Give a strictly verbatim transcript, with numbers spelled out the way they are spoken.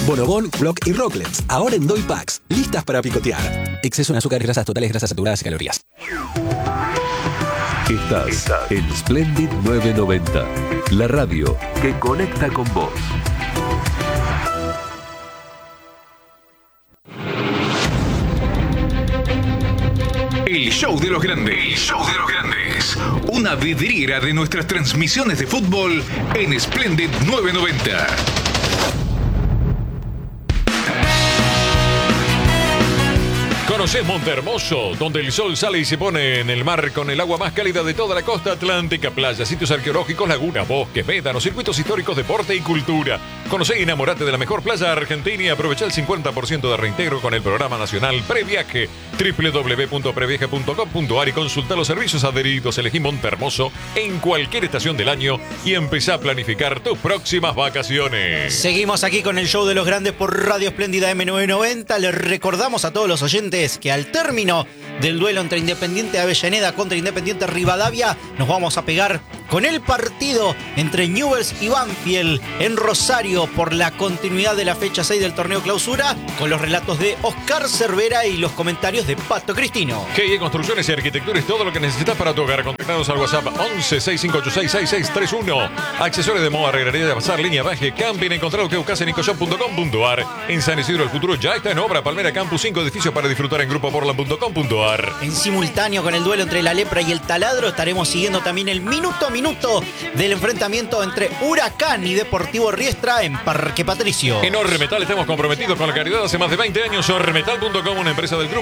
Bonobón, Flock y Rocklets, ahora en Doy Packs, listas para picotear. Exceso en azúcar, grasas totales, grasas saturadas y calorías. Estás, Estás en Splendid novecientos noventa, la radio que conecta con vos. El show de los grandes. El show de los grandes. Una vidriera de nuestras transmisiones de fútbol en Splendid novecientos noventa. Conocés Montehermoso, donde el sol sale y se pone en el mar con el agua más cálida de toda la costa atlántica, playas, sitios arqueológicos, lagunas, bosques, médanos, circuitos históricos, deporte y cultura. Conocé y enamorate de la mejor playa argentina y aprovecha el cincuenta por ciento de reintegro con el programa nacional Previaje. doble u doble u doble u punto previaje punto com punto a r y consulta los servicios adheridos. Elegí Montehermoso en cualquier estación del año y empezá a planificar tus próximas vacaciones. Seguimos aquí con el show de los grandes por Radio Espléndida eme novecientos noventa. Les recordamos a todos los oyentes que al término del duelo entre Independiente Avellaneda contra Independiente Rivadavia nos vamos a pegar con el partido entre Newell's y Banfield en Rosario por la continuidad de la fecha seis del torneo clausura, con los relatos de Oscar Cervera y los comentarios de Pato Cristino. G I Construcciones y Arquitectura es todo lo que necesitas para tu hogar. Contactanos al WhatsApp once, sesenta y cinco ochenta y seis, sesenta y seis treinta y uno. Accesorios de moda, regalería de bazar, línea baje, camping. Encontrá lo que buscas en ecoshop punto com punto a r. En San Isidro el futuro ya está en obra. Palmera Campus, cinco edificios para disfrutar en grupo portland punto com punto a r. En simultáneo con el duelo entre la Lepra y el Taladro estaremos siguiendo también el minuto a minuto del enfrentamiento entre Huracán y Deportivo Riestra en Parque Patricio. En Ormetal estamos comprometidos con la caridad hace más de veinte años. Ormetal punto com, una empresa del grupo